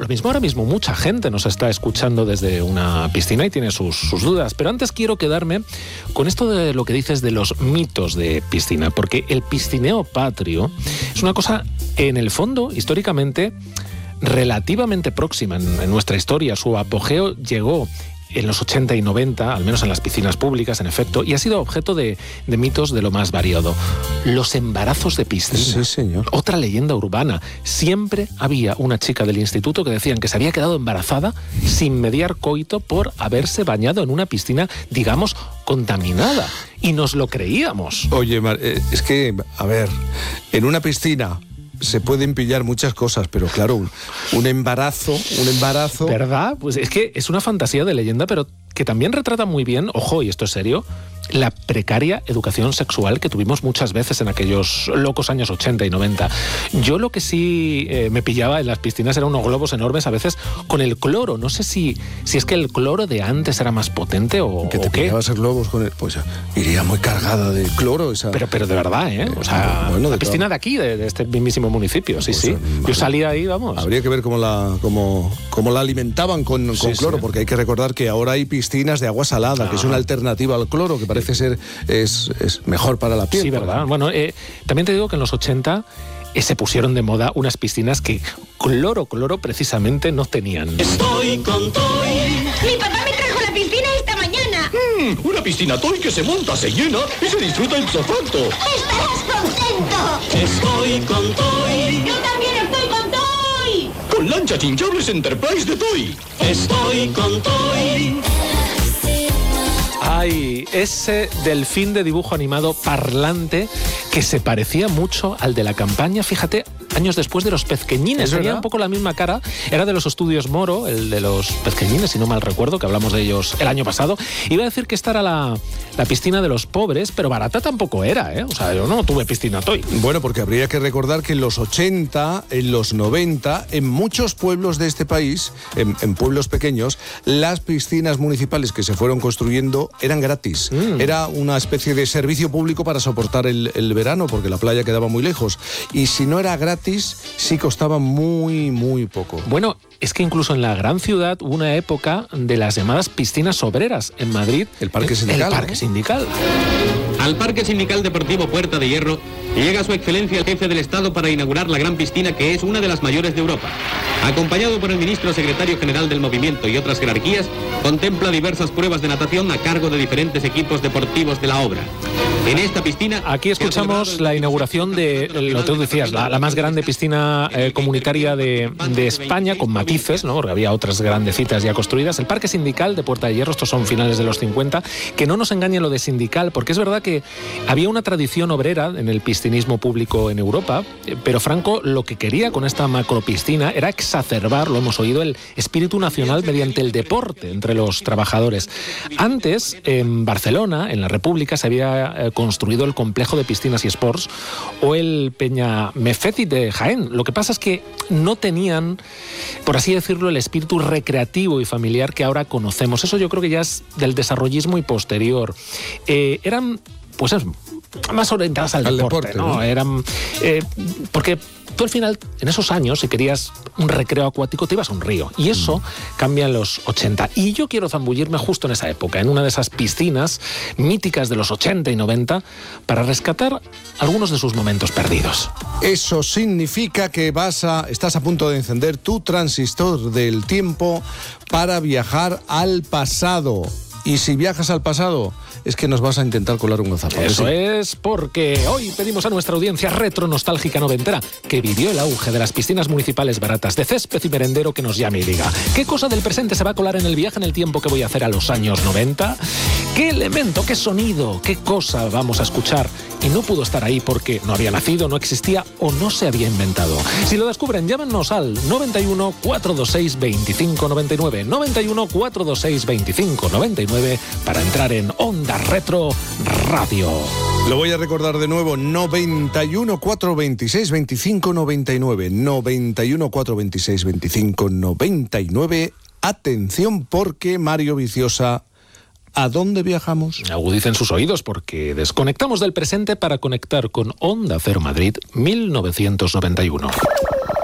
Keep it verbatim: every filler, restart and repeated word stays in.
lo mismo ahora mismo mucha gente nos está escuchando desde una piscina y tiene sus, sus dudas, pero antes quiero quedarme con esto de lo que dices de los mitos de piscina, porque el piscineo patrio es una cosa, en el fondo, históricamente, relativamente próxima en, en nuestra historia. Su apogeo llegó en los ochenta y noventa, al menos en las piscinas públicas, en efecto, y ha sido objeto de, de mitos de lo más variado. Los embarazos de piscina. Sí, señor. Otra leyenda urbana. Siempre había una chica del instituto que decían que se había quedado embarazada sin mediar coito por haberse bañado en una piscina, digamos, contaminada. Y nos lo creíamos. Oye, Mar, es que, a ver, en una piscina se pueden pillar muchas cosas, pero claro, un, un embarazo, un embarazo... ¿Verdad? Pues es que es una fantasía de leyenda, pero que también retrata muy bien, ojo, y esto es serio, la precaria educación sexual que tuvimos muchas veces en aquellos locos años ochenta y noventa. Yo lo que sí eh, me pillaba en las piscinas eran unos globos enormes, a veces con el cloro. No sé si, si es que el cloro de antes era más potente o, que te o qué. pillabas el globos con el... Pues iría muy cargada de cloro esa... Pero, pero de verdad, ¿eh? O sea, bueno, la de piscina todo. de aquí, de, de este mismísimo municipio, sí, Pues, sí. vale. Yo salía ahí, vamos. Habría que ver cómo la, cómo, cómo la alimentaban con, con Sí, cloro, sí. porque hay que recordar que ahora hay piscinas de agua salada, ah. que es una alternativa al cloro, que parece ser es, es mejor para la piel. Sí, verdad. Bueno, eh, también te digo que en los ochenta eh, se pusieron de moda unas piscinas que cloro, cloro precisamente no tenían. Estoy con Toy. Mi papá me trajo la piscina esta mañana. Mm, una piscina Toy que se monta, se llena y se disfruta en sofacto. ¡Estarás contento! Estoy con Toy. ¡Yo también estoy con Toy! Con lanchas hinchables Enterprise de Toy. Estoy con Toy. Ay, ese delfín de dibujo animado parlante que se parecía mucho al de la campaña, fíjate, años después de los Pezqueñines. Tenía un poco la misma cara. Era de los estudios Moro, el de los Pezqueñines, si no mal recuerdo, que hablamos de ellos el año pasado. Iba a decir que esta era la, la piscina de los pobres, pero barata tampoco era, ¿eh? O sea, yo no tuve piscina Toy. Bueno, porque habría que recordar que en los ochenta, en los noventa, en muchos pueblos de este país, en, en pueblos pequeños, las piscinas municipales que se fueron construyendo eran gratis. Mm. Era una especie de servicio público para soportar el, el verano, porque la playa quedaba muy lejos. Y si no era gratis, sí costaba muy, muy poco. Bueno, es que incluso en la gran ciudad hubo una época de las llamadas piscinas obreras. En Madrid, el Parque Sindical. El Parque ¿no? Sindical. Al Parque Sindical Deportivo Puerta de Hierro llega su excelencia el jefe del Estado para inaugurar la gran piscina, que es una de las mayores de Europa. Acompañado por el ministro secretario general del movimiento y otras jerarquías, contempla diversas pruebas de natación a cargo de diferentes equipos deportivos de la obra. En esta piscina... Aquí escuchamos la inauguración de, lo que tú decías, la, la más grande piscina eh, comunitaria de, de España, con matices, ¿no? Porque había otras grandecitas ya construidas. El Parque Sindical de Puerta de Hierro, estos son finales de los cincuenta, que no nos engañe lo de sindical, porque es verdad que había una tradición obrera en el piscinismo público en Europa, pero Franco lo que quería con esta macropiscina era exacerbar, lo hemos oído, el espíritu nacional mediante el deporte entre los trabajadores. Antes, en Barcelona, en la República, se había eh, construido el complejo de piscinas y sports o el Peñamefeci de Jaén. Lo que pasa es que no tenían, por así decirlo, el espíritu recreativo y familiar que ahora conocemos. Eso yo creo que ya es del desarrollismo y posterior. Eh, eran, pues es, más orientadas al, al deporte, deporte, ¿no? ¿no? Eran, eh, porque tú al final, en esos años, si querías un recreo acuático, te ibas a un río. Y eso mm. cambia en los ochenta. Y yo quiero zambullirme justo en esa época, en una de esas piscinas míticas de los ochenta y noventa, para rescatar algunos de sus momentos perdidos. Eso significa que vas a, estás a punto de encender tu transistor del tiempo para viajar al pasado. Y si viajas al pasado, es que nos vas a intentar colar un gazapán. Eso ¿sí? Es porque hoy pedimos a nuestra audiencia retro nostálgica noventera, que vivió el auge de las piscinas municipales baratas de césped y merendero, que nos llame y diga: ¿qué cosa del presente se va a colar en el viaje en el tiempo que voy a hacer a los años noventa? ¿Qué elemento, qué sonido, qué cosa vamos a escuchar y no pudo estar ahí porque no había nacido, no existía o no se había inventado? Si lo descubren, llámenos al noventa y uno, cuatrocientos veintiséis, veinticinco noventa y nueve, noventa y uno, cuatrocientos veintiséis, veinticinco noventa y nueve, para entrar en Onda Retro Radio. Lo voy a recordar de nuevo: noventa y uno, cuatrocientos veintiséis, veinticinco noventa y nueve, noventa y uno, cuatrocientos veintiséis, veinticinco noventa y nueve. Atención, porque Mario Viciosa, ¿a dónde viajamos? Agudicen sus oídos, porque desconectamos del presente para conectar con Onda Cero Madrid mil novecientos noventa y uno.